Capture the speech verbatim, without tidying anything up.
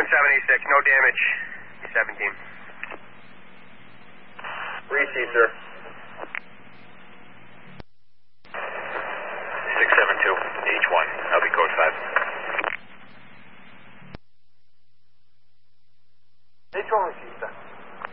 one seventy-six, no damage. seventeen. Receive, sir. six seven two, H one, I'll be code five. H one receive.